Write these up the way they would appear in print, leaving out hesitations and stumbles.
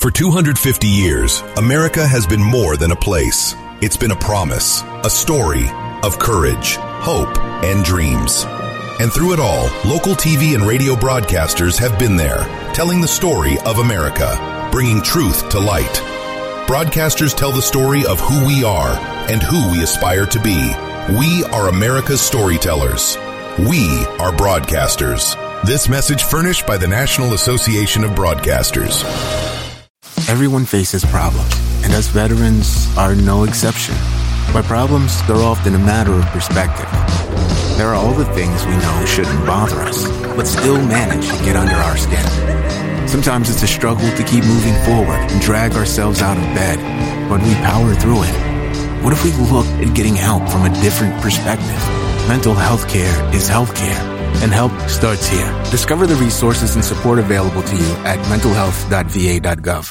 For 250 years, America has been more than a place. It's been a promise, a story of courage, hope, and dreams. And through it all, local TV and radio broadcasters have been there, telling the story of America, bringing truth to light. Broadcasters tell the story of who we are and who we aspire to be. We are America's storytellers. We are broadcasters. This message furnished by the National Association of Broadcasters. Everyone faces problems, and us veterans are no exception. By problems, they're often a matter of perspective. There are all the things we know shouldn't bother us, but still manage to get under our skin. Sometimes it's a struggle to keep moving forward and drag ourselves out of bed, but we power through it. What if we looked at getting help from a different perspective? Mental health care is healthcare, and help starts here. Discover the resources and support available to you at mentalhealth.va.gov.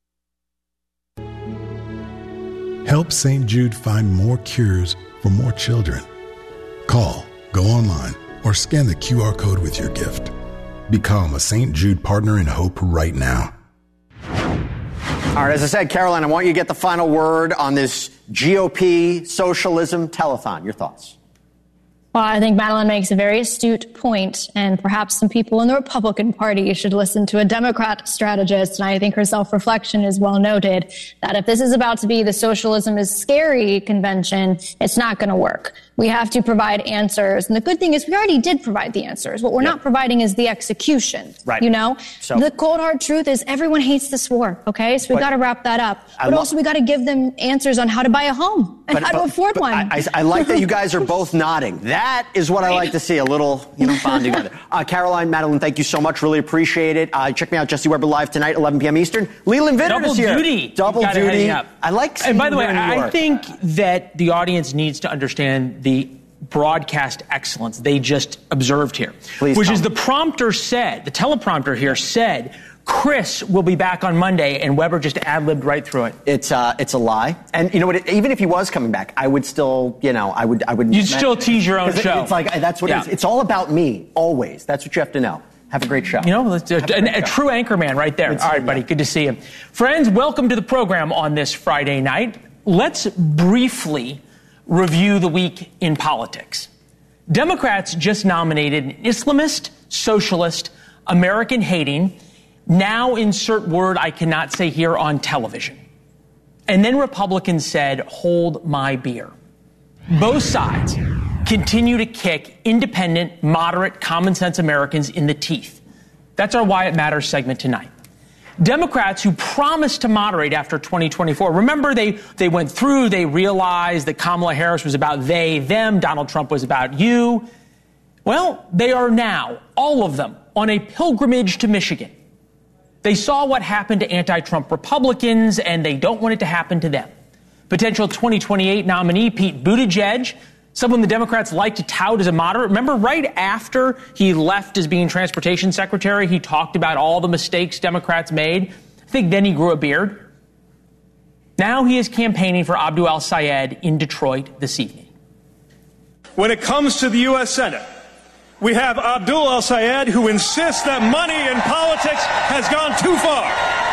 Help St. Jude find more cures for more children. Call, go online, or scan the QR code with your gift. Become a St. Jude Partner in Hope right now. All right, as I said, Caroline, I want you to get the final word on this GOP socialism telethon. Your thoughts? Well, I think Madeline makes a very astute point, and perhaps some people in the Republican Party should listen to a Democrat strategist, and I think her self-reflection is well noted, that if this is about to be the socialism is scary convention, it's not going to work. We have to provide answers, and the good thing is we already did provide the answers. What we're not providing is the execution, right? You know? So, the cold hard truth is everyone hates this war, okay? So we've got to wrap that up. But also we got to give them answers on how to buy a home and how to afford one. I like that you guys are both nodding. That is what I like to see, a little, bonding together. Caroline, Madeline, thank you so much. Really appreciate it. Check me out, Jesse Weber Live tonight, 11 p.m. Eastern. Leland Vittert is here. Double duty. I like seeing And by the way, you in New York. I think that the audience needs to understand the broadcast excellence they just observed here. Which is the prompter said, the teleprompter here said, Chris will be back on Monday, and Weber just ad-libbed right through it. It's a lie. And you know what? Even if he was coming back, I would still, I would. You'd still tease your own show. It's like, that's what it is. It's all about me, always. That's what you have to know. Have a great show. A true anchor man right there. All right, buddy. Good to see you. Friends, welcome to the program on this Friday night. Let's briefly review the week in politics. Democrats just nominated an Islamist, socialist, American-hating, now insert word I cannot say here on television. And then Republicans said, hold my beer. Both sides continue to kick independent, moderate, common sense Americans in the teeth. That's our Why It Matters segment tonight. Democrats who promised to moderate after 2024. Remember, they went through, they realized that Kamala Harris was about they, them, Donald Trump was about you. Well, they are now, all of them, on a pilgrimage to Michigan. They saw what happened to anti-Trump Republicans, and they don't want it to happen to them. Potential 2028 nominee Pete Buttigieg, someone the Democrats like to tout as a moderate. Remember, right after he left as being transportation secretary, he talked about all the mistakes Democrats made. I think then he grew a beard. Now he is campaigning for Abdul El-Sayed in Detroit this evening. When it comes to the U.S. Senate, we have Abdul El-Sayed, who insists that money in politics has gone too far.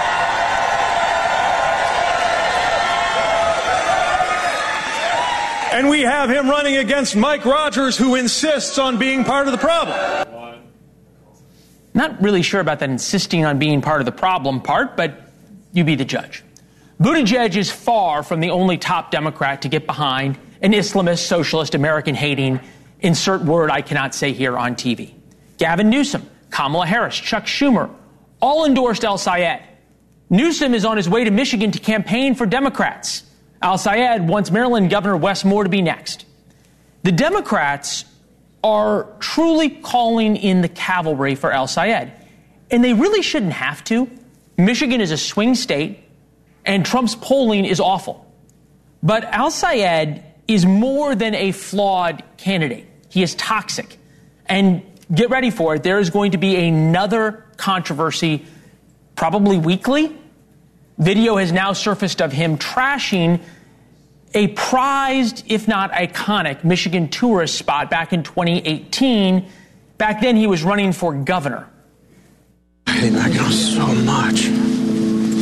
And we have him running against Mike Rogers, who insists on being part of the problem. Not really sure about that insisting on being part of the problem part, but you be the judge. Buttigieg is far from the only top Democrat to get behind an Islamist, socialist, American-hating, insert word I cannot say here on TV. Gavin Newsom, Kamala Harris, Chuck Schumer, all endorsed El-Sayed. Newsom is on his way to Michigan to campaign for Democrats. El-Sayed wants Maryland Governor Wes Moore to be next. The Democrats are truly calling in the cavalry for El-Sayed, and they really shouldn't have to. Michigan is a swing state, and Trump's polling is awful. But El-Sayed is more than a flawed candidate. He is toxic. And get ready for it. There is going to be another controversy, probably weekly. Video has now surfaced of him trashing a prized, if not iconic, Michigan tourist spot back in 2018. Back then, he was running for governor. I hate that girl so much.